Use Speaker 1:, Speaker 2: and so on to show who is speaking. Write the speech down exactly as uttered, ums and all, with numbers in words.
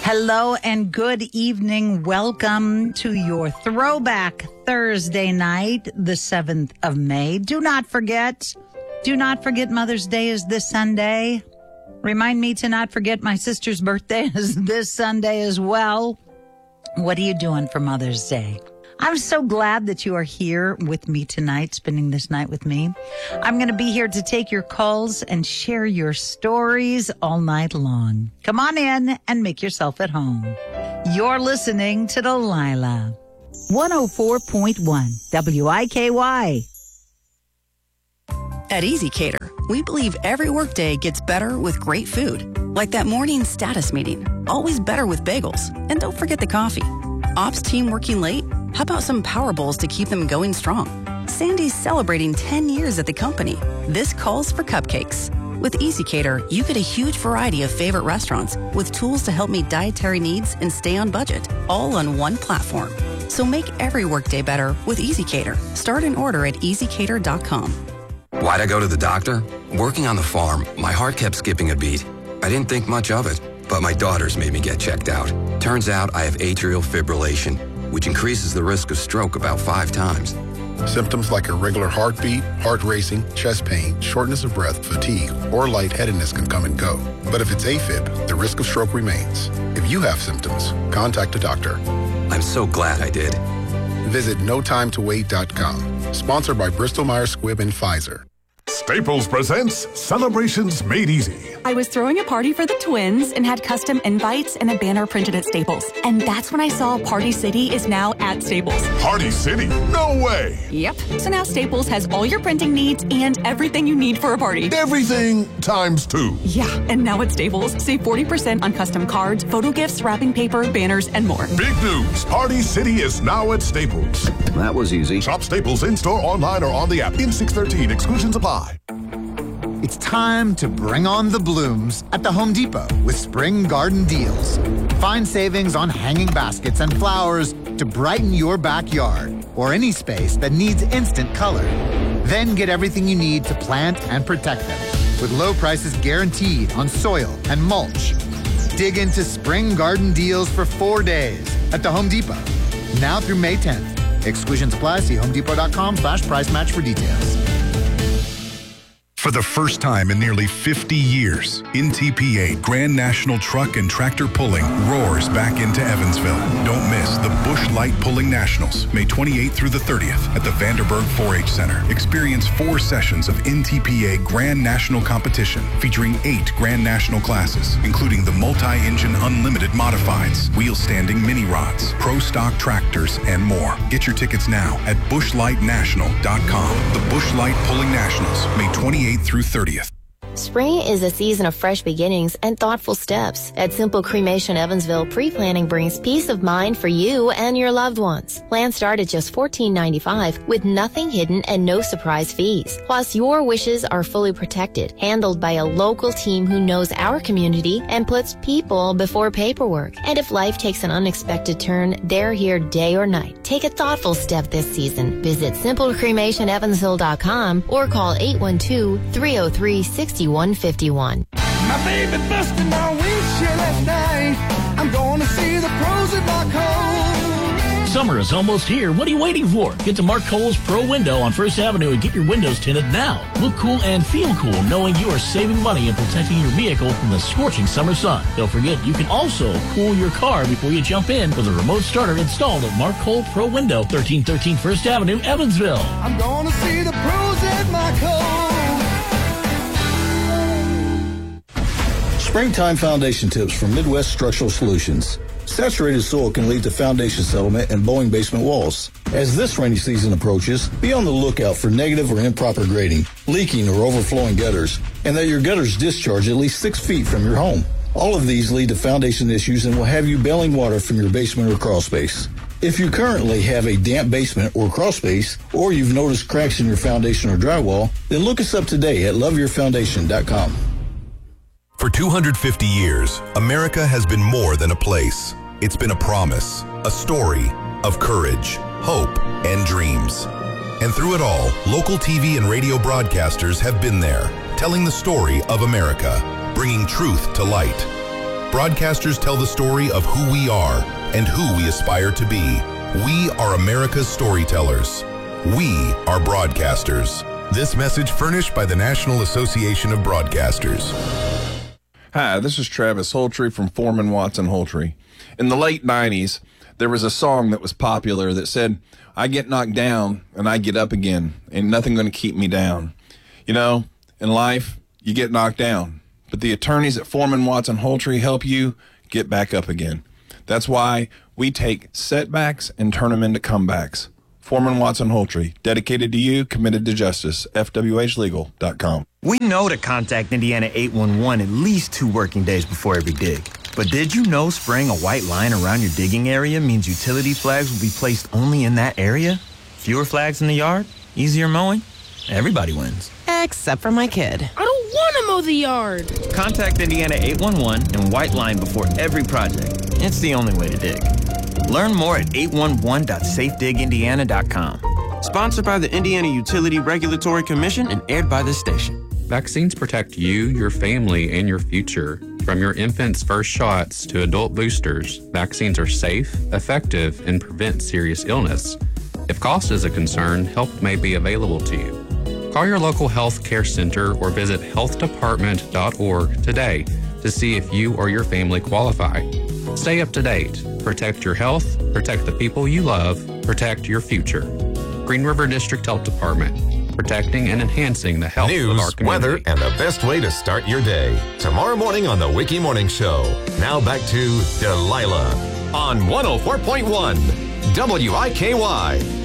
Speaker 1: Hello and good evening. Welcome to your Throwback Thursday night, the seventh of May. Do not forget, do not forget Mother's Day is this Sunday. Remind me to not forget my sister's birthday is this Sunday as well. What are you doing for Mother's Day? I'm so glad that you are here with me tonight, spending this night with me. I'm going to be here to take your calls and share your stories all night long. Come on in and make yourself at home. You're listening to Delilah. one oh four point one W I K Y.
Speaker 2: At ezCater, we believe every workday gets better with great food. Like that morning status meeting. Always better with bagels. And don't forget the coffee. Ops team working late? How about some Power Bowls to keep them going strong? Sandy's celebrating ten years at the company. This calls for cupcakes. With ezCater, you get a huge variety of favorite restaurants with tools to help meet dietary needs and stay on budget, all on one platform. So make every workday better with ezCater. Start an order at easy cater dot com.
Speaker 3: Why'd I go to the doctor? Working on the farm, my heart kept skipping a beat. I didn't think much of it, but my daughters made me get checked out. Turns out I have atrial fibrillation, which increases the risk of stroke about five times.
Speaker 4: Symptoms like irregular heartbeat, heart racing, chest pain, shortness of breath, fatigue, or lightheadedness can come and go. But if it's AFib, the risk of stroke remains. If you have symptoms, contact a doctor.
Speaker 3: I'm so glad I did.
Speaker 4: Visit no time to wait dot com. Sponsored by Bristol Myers Squibb and Pfizer.
Speaker 5: Staples presents Celebrations Made Easy.
Speaker 6: I was throwing a party for the twins and had custom invites and a banner printed at Staples. And that's when I saw Party City is now at Staples.
Speaker 5: Party City? No way!
Speaker 6: Yep. So now Staples has all your printing needs and everything you need for a party.
Speaker 5: Everything times two.
Speaker 6: Yeah, and now at Staples, save forty percent on custom cards, photo gifts, wrapping paper, banners, and more.
Speaker 5: Big news! Party City is now at Staples.
Speaker 7: That was easy.
Speaker 5: Shop Staples in-store, online, or on the app. In six thirteen, exclusions apply.
Speaker 8: It's time to bring on the blooms at the Home Depot with spring garden deals. Find savings on hanging baskets and flowers to brighten your backyard or any space that needs instant color. Then get everything you need to plant and protect them with low prices guaranteed on soil and mulch. Dig into spring garden deals for four days at the Home Depot. Now through May tenth. Exclusions apply. See homedepot.com slash price match for details.
Speaker 9: For the first time in nearly fifty years, N T P A Grand National Truck and Tractor Pulling roars back into Evansville. Don't miss the Busch Light Pulling Nationals, May twenty-eighth through the thirtieth at the Vanderburg four H Center. Experience four sessions of N T P A Grand National Competition featuring eight Grand National classes, including the multi-engine unlimited modifieds, wheel-standing mini rods, pro stock tractors, and more. Get your tickets now at busch light national dot com. The Busch Light Pulling Nationals, May twenty-eighth through thirtieth.
Speaker 10: Spring is a season of fresh beginnings and thoughtful steps. At Simple Cremation Evansville, pre-planning brings peace of mind for you and your loved ones. Plans start at just fourteen ninety-five with nothing hidden and no surprise fees. Plus, your wishes are fully protected, handled by a local team who knows our community and puts people before paperwork. And if life takes an unexpected turn, they're here day or night. Take a thoughtful step this season. Visit simple cremation evansville dot com or call eight one two, three oh three, six one five one.
Speaker 11: My baby busted my windshield last night. I'm going to see the pros at Mark Cole.
Speaker 12: Summer is almost here. What are you waiting for? Get to Mark Cole's Pro Window on First Avenue and get your windows tinted now. Look cool and feel cool knowing you are saving money and protecting your vehicle from the scorching summer sun. Don't forget, you can also cool your car before you jump in with a remote starter installed at Mark Cole Pro Window, thirteen thirteen First Avenue, Evansville.
Speaker 11: I'm going to see the pros at Mark Cole.
Speaker 13: Springtime foundation tips from Midwest Structural Solutions. Saturated soil can lead to foundation settlement and bowing basement walls. As this rainy season approaches, be on the lookout for negative or improper grading, leaking or overflowing gutters, and that your gutters discharge at least six feet from your home. All of these lead to foundation issues and will have you bailing water from your basement or crawl space. If you currently have a damp basement or crawl space, or you've noticed cracks in your foundation or drywall, then look us up today at love your foundation dot com.
Speaker 14: For two hundred fifty years, America has been more than a place. It's been a promise, a story of courage, hope, and dreams. And through it all, local T V and radio broadcasters have been there, telling the story of America, bringing truth to light. Broadcasters tell the story of who we are and who we aspire to be. We are America's storytellers. We are broadcasters. This message furnished by the National Association of Broadcasters.
Speaker 7: Hi, this is Travis Holtree from Foreman Watson Holtree. In the late nineties, there was a song that was popular that said, I get knocked down and I get up again. Ain't nothing going to keep me down. You know, in life, you get knocked down, but the attorneys at Foreman Watson Holtree help you get back up again. That's why we take setbacks and turn them into comebacks. Foreman Watson Holtree, dedicated to you, committed to justice. F W H legal dot com.
Speaker 15: We know to contact Indiana eight one one at least two working days before every dig. But did you know spraying a white line around your digging area means utility flags will be placed only in that area? Fewer flags in the yard? Easier mowing? Everybody wins.
Speaker 16: Except for my kid.
Speaker 17: I don't want to mow the yard.
Speaker 15: Contact Indiana eight one one and white line before every project. It's the only way to dig. Learn more at eight one one dot safe dig indiana dot com.
Speaker 18: Sponsored by the Indiana Utility Regulatory Commission and aired by this station.
Speaker 19: Vaccines protect you, your family, and your future. From your infant's first shots to adult boosters, vaccines are safe, effective, and prevent serious illness. If cost is a concern, help may be available to you. Call your local health care center or visit health department dot org today to see if you or your family qualify. Stay up to date. Protect your health, protect the people you love, protect your future. Green River District Health Department, protecting and enhancing the health
Speaker 20: News,
Speaker 19: of our community.
Speaker 20: weather, and the best way to start your day. Tomorrow morning on the Wiki Morning Show. Now back to Delilah on one oh four point one W I K Y.